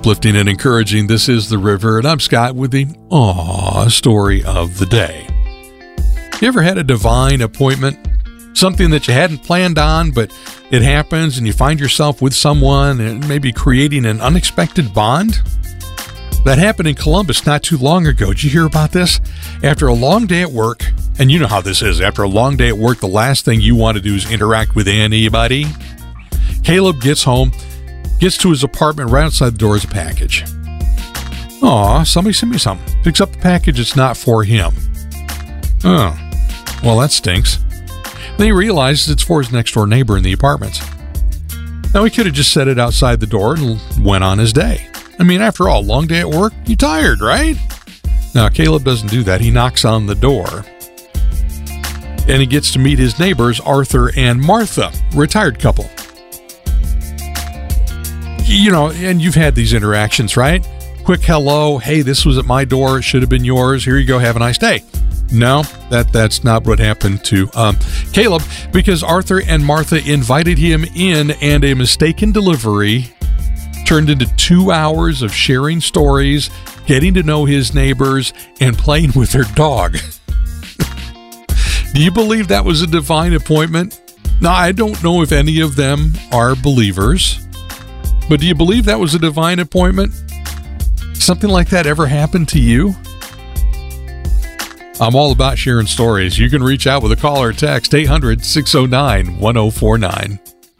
Uplifting and encouraging, this is The River, and I'm Scott with the story of the day. You ever had a divine appointment? Something that you hadn't planned on, but it happens and you find yourself with someone and maybe creating an unexpected bond? That happened in Columbus not too long ago. Did you hear about this? After a long day at work, and you know how this is, after a long day at work, the last thing you want to do is interact with anybody. Caleb gets home, gets to his apartment, right outside the door is a package. Somebody sent me something. Picks up the package, it's not for him. Oh, well, that stinks. Then he realizes it's for his next door neighbor in the apartments. Now, he could have just set it outside the door and went on his day. I mean, after all, long day at work, you're tired, right? Now, Caleb doesn't do that. He knocks on the door. And he gets to meet his neighbors, Arthur and Martha, retired couple. You know, and you've had these interactions, right? Quick hello, hey, this was at my door, it should have been yours, here you go, have a nice day. No, that's not what happened to Caleb, because Arthur and Martha invited him in, and a mistaken delivery turned into 2 hours of sharing stories, getting to know his neighbors, and playing with their dog. Do you believe that was a divine appointment? Now, I don't know if any of them are believers, but do you believe that was a divine appointment? Something like that ever happened to you? I'm all about sharing stories. You can reach out with a call or text 800-609-1049.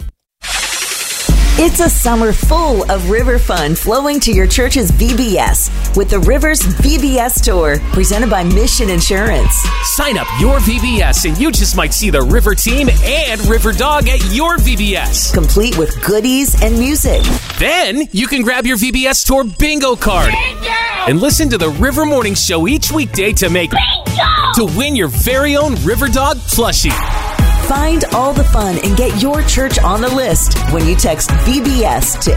It's a summer full of river fun flowing to your church's VBS with the Rivers VBS Tour, presented by Mission Insurance. Sign up your VBS and you just might see the River Team and River Dog at your VBS. Complete with goodies and music. Then you can grab your VBS Tour bingo card and listen to the River Morning Show each weekday to win your very own River Dog plushie. Find all the fun and get your church on the list when you text VBS to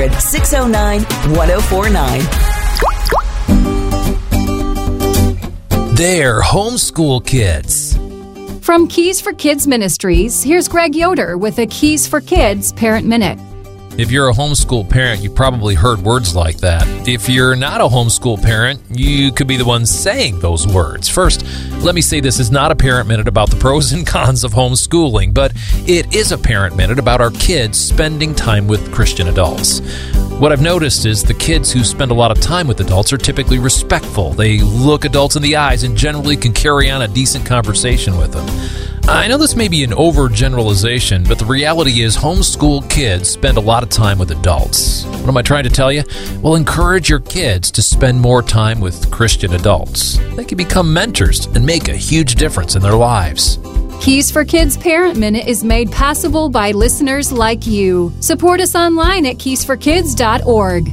800-609-1049. They're homeschool kids. From Keys for Kids Ministries, here's Greg Yoder with a Keys for Kids Parent Minute. If you're a homeschool parent, you probably heard words like that. If you're not a homeschool parent, you could be the one saying those words. First, let me say this is not a parent minute about the pros and cons of homeschooling, but it is a parent minute about our kids spending time with Christian adults. What I've noticed is the kids who spend a lot of time with adults are typically respectful. They look adults in the eyes and generally can carry on a decent conversation with them. I know this may be an overgeneralization, but the reality is homeschool kids spend a lot of time with adults. What am I trying to tell you? Well, encourage your kids to spend more time with Christian adults. They can become mentors and make a huge difference in their lives. Keys for Kids Parent Minute is made possible by listeners like you. Support us online at keysforkids.org.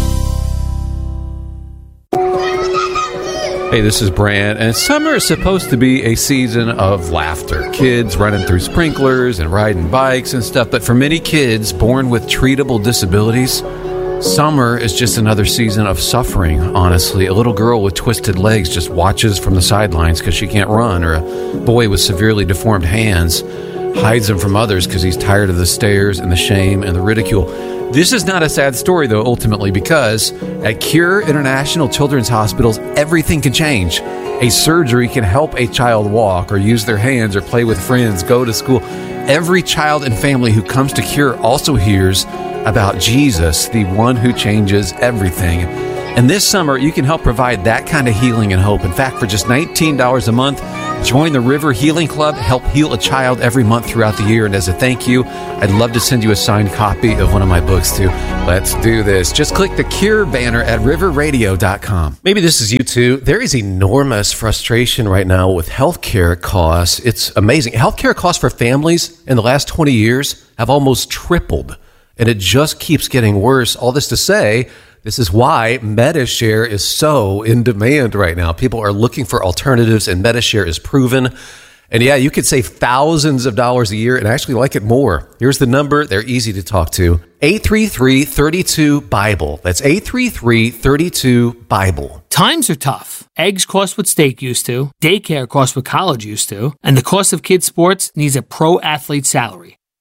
Hey, this is Brant, and summer is supposed to be a season of laughter. Kids running through sprinklers and riding bikes and stuff, but for many kids born with treatable disabilities, summer is just another season of suffering, honestly. A little girl with twisted legs just watches from the sidelines because she can't run, or a boy with severely deformed hands hides them from others because he's tired of the stares and the shame and the ridicule. This is not a sad story, though, ultimately, because at Cure International Children's Hospitals, everything can change. A surgery can help a child walk or use their hands or play with friends, go to school. Every child and family who comes to Cure also hears about Jesus, the one who changes everything. And this summer, you can help provide that kind of healing and hope. In fact, for just $19 a month, join the River Healing Club, help heal a child every month throughout the year. And as a thank you, I'd love to send you a signed copy of one of my books, too. Let's do this. Just click the Cure banner at riverradio.com. Maybe this is you, too. There is enormous frustration right now with healthcare costs. It's amazing. Healthcare costs for families in the last 20 years have almost tripled, and it just keeps getting worse. All this to say, this is why Medi-Share is so in demand right now. People are looking for alternatives, and Medi-Share is proven. And yeah, you could save thousands of dollars a year and actually like it more. Here's the number. They're easy to talk to. 833-32-BIBLE. That's 833-32-BIBLE. Times are tough. Eggs cost what steak used to. Daycare costs what college used to. And the cost of kids' sports needs a pro athlete salary.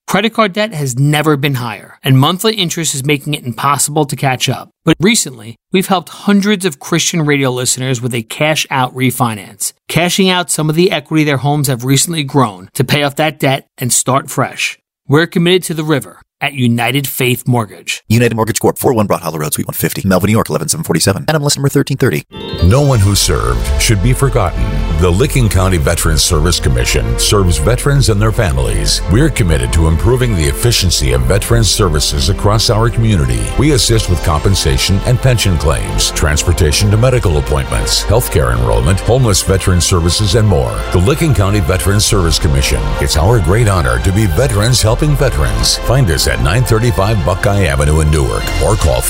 Credit card debt has never been higher, and monthly interest is making it impossible to catch up. But recently, we've helped hundreds of Christian radio listeners with a cash-out refinance, cashing out some of the equity their homes have recently grown to pay off that debt and start fresh. We're committed to the River at United Faith Mortgage. United Mortgage Corp. 401 Broad Hollow Road, Suite 150, Melville, New York, 11747. NMLS number 1330. No one who served should be forgotten. The Licking County Veterans Service Commission serves veterans and their families. We're committed to improving the efficiency of veterans services across our community. We assist with compensation and pension claims, transportation to medical appointments, healthcare enrollment, homeless veteran services, and more. The Licking County Veterans Service Commission. It's our great honor to be veterans helping veterans. Find us at 935 Buckeye Avenue in Newark or call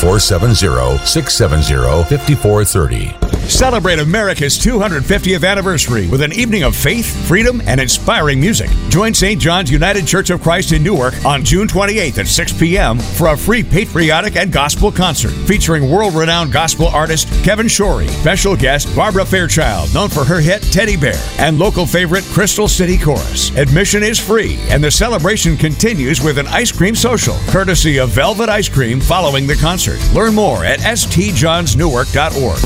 470-670-5430. Celebrate America's 250th anniversary with an evening of faith, freedom, and inspiring music. Join St. John's United Church of Christ in Newark on June 28th at 6 p.m. for a free patriotic and gospel concert featuring world-renowned gospel artist Kevin Shorey, special guest Barbara Fairchild, known for her hit Teddy Bear, and local favorite Crystal City Chorus. Admission is free, and the celebration continues with an ice cream social, courtesy of Velvet Ice Cream following the concert. Learn more at stjohnsnewark.org.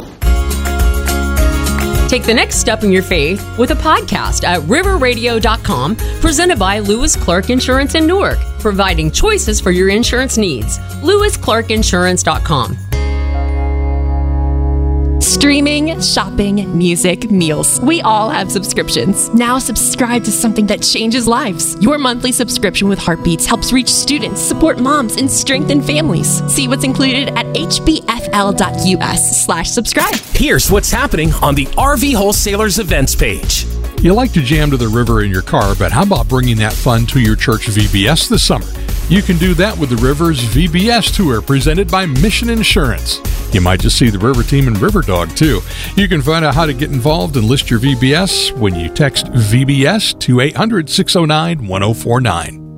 Take the next step in your faith with a podcast at riverradio.com, presented by Lewis Clark Insurance in Newark, providing choices for your insurance needs. LewisClarkInsurance.com. Streaming, shopping, music, meals. We all have subscriptions. Now subscribe to something that changes lives. Your monthly subscription with Heartbeats helps reach students, support moms, and strengthen families. See what's included at hbfl.us/subscribe. Here's what's happening on the RV Wholesalers events page. You like to jam to the river in your car, but how about bringing that fun to your church VBS this summer? You can do that with the Rivers VBS Tour presented by Mission Insurance. You might just see the River Team and River Dog, too. You can find out how to get involved and list your VBS when you text VBS to 800-609-1049.